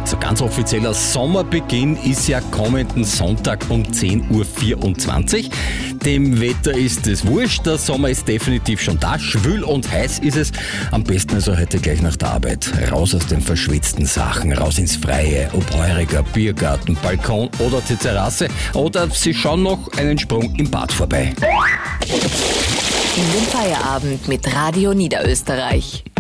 So ganz offizieller Sommerbeginn ist ja kommenden Sonntag um 10.24 Uhr. Dem Wetter ist es wurscht, der Sommer ist definitiv schon da. Schwül und heiß ist es. Am besten also heute gleich nach der Arbeit. Raus aus den verschwitzten Sachen, raus ins Freie. Ob Heuriger, Biergarten, Balkon oder die Terrasse. Oder Sie schauen noch einen Sprung im Bad vorbei. In den Feierabend mit Radio Niederösterreich.